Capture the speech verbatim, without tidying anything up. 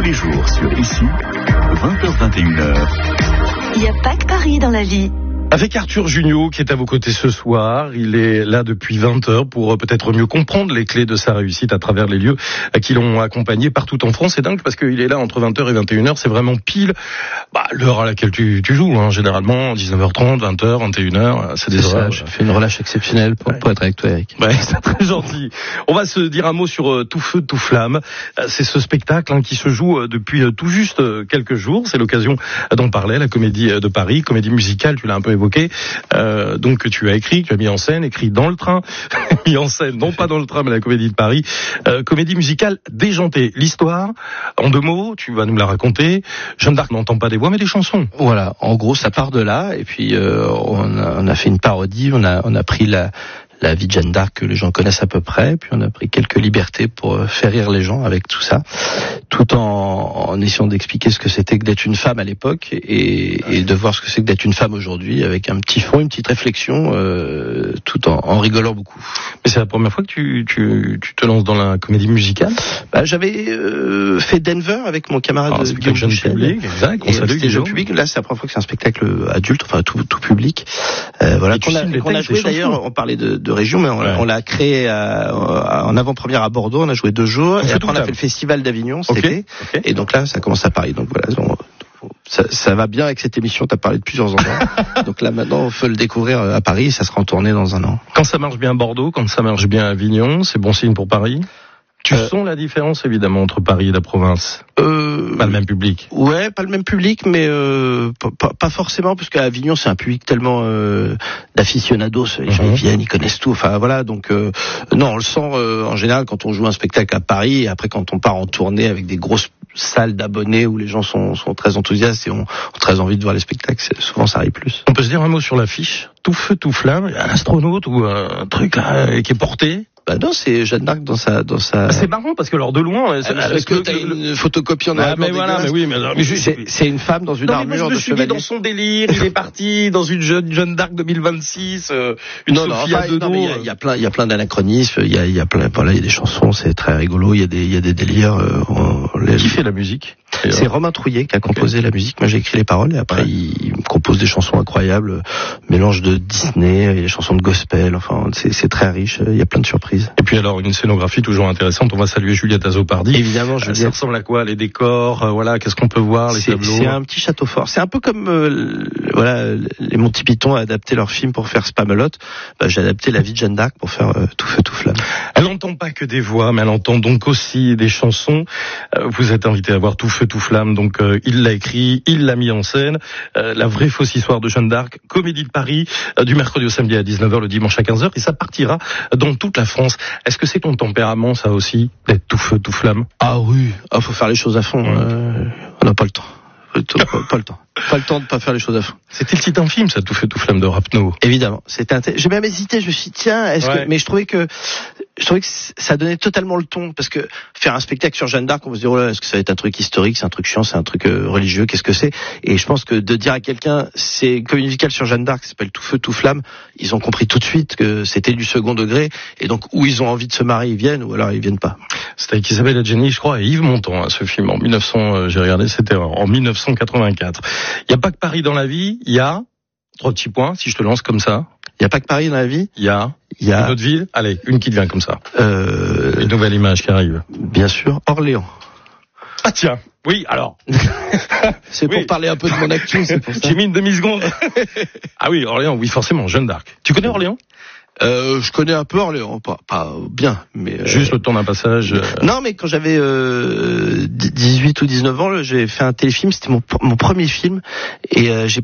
les jours sur Ici, vingt heures vingt et une heures. Il n'y a pas que Paris dans la vie. Avec Arthur Jugnot qui est à vos côtés ce soir, il est là depuis vingt heures pour peut-être mieux comprendre les clés de sa réussite à travers les lieux qui l'ont accompagné partout en France. C'est dingue parce qu'il est là entre vingt heures et vingt et une heures, c'est vraiment pile bah, l'heure à laquelle tu, tu joues, hein, généralement dix-neuf heures trente, vingt heures, vingt et une heures, c'est des horaires. Je fais une relâche exceptionnelle pour, ouais. pour être avec toi, Eric. Ouais, c'est très gentil. On va se dire un mot sur euh, Tout Feu, Tout Flamme. Euh, c'est ce spectacle hein, qui se joue euh, depuis euh, tout juste euh, quelques jours. C'est l'occasion euh, d'en parler, la Comédie euh, de Paris, comédie musicale, tu l'as un peu évoqué. Euh, donc que tu as écrit, que tu as mis en scène, écrit dans le train, mis en scène, non pas dans le train, mais la Comédie de Paris. Euh, comédie musicale déjantée. L'histoire, en deux mots, tu vas nous la raconter. Jeanne d'Arc n'entend pas des voix, mais des chansons. Voilà, en gros, ça part de là, et puis euh, on, a, on a fait une parodie, on a, on a pris la... la vie de Jeanne d'Arc que les gens connaissent à peu près, puis on a pris quelques libertés pour faire rire les gens avec tout ça, tout en, en essayant d'expliquer ce que c'était que d'être une femme à l'époque et, et de voir ce que c'est que d'être une femme aujourd'hui, avec un petit fond, une petite réflexion, euh, tout en, en rigolant beaucoup. Mais c'est la première fois que tu, tu, tu te lances dans la comédie musicale? Bah, j'avais euh, fait Denver avec mon camarade ah, Guillaume jeune Bouchel. Public, exact, on et salue c'était jeune public. Là, c'est la première fois que c'est un spectacle adulte, enfin tout, tout public. Euh, voilà, qu'on a, qu'on a joué d'ailleurs. On parlait de, de région, mais on, ouais. on l'a créé à, à, en avant-première à Bordeaux. On a joué deux jours, on et après on a fait le festival d'Avignon cet okay. été. Okay. Et donc là, ça commence à Paris. Donc voilà. Donc, ça, ça va bien avec cette émission, t'as parlé de plusieurs endroits. Donc là maintenant on peut le découvrir à Paris, ça sera en tournée dans un an. Quand ça marche bien à Bordeaux, quand ça marche bien à Avignon, c'est bon signe pour Paris? Tu euh, sens la différence évidemment entre Paris et la province? euh, Pas le même public. Ouais, pas le même public, mais euh, pas, pas forcément, parce qu'à Avignon c'est un public tellement euh, d'aficionados, les gens mm-hmm. ils viennent, ils connaissent tout. Enfin voilà, donc euh, non, on le sent euh, en général quand on joue un spectacle à Paris, et après quand on part en tournée avec des grosses salles d'abonnés où les gens sont, sont très enthousiastes et ont, ont très envie de voir les spectacles. C'est, souvent ça arrive plus. On peut se dire un mot sur l'affiche? Tout feu, tout flamme, un astronaute ou un truc là, qui est porté? Bah non, c'est Jeanne d'Arc dans sa dans sa. Ah, c'est marrant parce que alors de loin, c'est, ah, parce que, que t'as le... une photocopie en ah, mais voilà, mais oui, mais, alors, mais je... c'est, c'est une femme dans une non, armure mais je de chevalier. Dans son délire, il est parti dans une jeune Jeanne d'Arc deux mille vingt-six, euh, une non, Sophia non, de non, mais il y, y a plein, il y a plein d'anachronismes, il y a il y a plein, voilà, il y a des chansons, c'est très rigolo, il y a des il y a des délires. Euh, on, les... Qui fait la musique? C'est Romain Trouillet qui a composé okay. la musique. Moi, j'ai écrit les paroles et après, ouais. il, il compose des chansons incroyables, mélange de Disney et des chansons de gospel. Enfin, c'est, c'est très riche. Il y a plein de surprises. Et puis alors, une scénographie toujours intéressante. On va saluer Juliette Azopardi. Évidemment, Juliette. Ça ressemble à quoi? Les décors, euh, voilà, qu'est-ce qu'on peut voir, les c'est, tableaux? C'est un petit château fort. C'est un peu comme, euh, voilà, les Monty Python a adapté leur film pour faire Spamalot. Bah, j'ai adapté la vie de Jeanne d'Arc pour faire euh, Tout Feu, Tout Flamme. Elle n'entend pas que des voix, mais elle entend donc aussi des chansons. Euh, vous êtes invité à voir Tout Feu, Tout Flamme. Donc, euh, il l'a écrit, il l'a mis en scène. Euh, la vraie fausse histoire de Jeanne d'Arc, Comédie de Paris, euh, du mercredi au samedi à dix-neuf heures, le dimanche à quinze heures, et ça partira dans toute la France. Est-ce que c'est ton tempérament, ça aussi, d'être tout feu, tout flamme? Ah oui, ah, faut faire les choses à fond. Mmh. Euh, on n'a pas le temps. Pas, pas le temps. Pas le temps de pas faire les choses à fond. C'était le titre d'un film, ça, Tout Feu, Tout Flamme de Rapneau. Évidemment. C'était un... J'ai même hésité, je me suis dit, tiens, est-ce ouais. que, mais je trouvais que, je trouvais que ça donnait totalement le ton, parce que faire un spectacle sur Jeanne d'Arc, on va se dire, oh là, est-ce que ça va être un truc historique, c'est un truc chiant, c'est un truc euh, religieux, qu'est-ce que c'est? Et je pense que de dire à quelqu'un, c'est comme une musicale sur Jeanne d'Arc, ça s'appelle Tout Feu, Tout Flamme, ils ont compris tout de suite que c'était du second degré, et donc, où ils ont envie de se marier, ils viennent, ou alors ils viennent pas. C'était avec Isabelle Adjani, je crois, et Yves Montand, hein, ce film, en mille neuf cents, euh, j'ai regardé, c'était en mille neuf cent quatre-vingt-quatre. Il n'y a pas que Paris dans la vie, il y a, trois petits points, si je te lance comme ça. Il n'y a pas que Paris dans la vie. Il y a, il y a une autre ville. Allez, une qui te vient comme ça. Euh... Une nouvelle image qui arrive. Bien sûr, Orléans. Ah tiens, oui, alors. C'est pour oui. parler un peu de mon actu, c'est pour ça. J'ai mis une demi-seconde. Ah oui, Orléans, oui, forcément, Jeanne d'Arc. Tu connais Orléans? Euh, je connais un peu Orléans, pas, pas bien, mais... Euh... Juste le temps d'un passage... Euh... Non, mais quand j'avais euh, dix-huit ou dix-neuf ans, là, j'ai fait un téléfilm, c'était mon, mon premier film, et euh, j'ai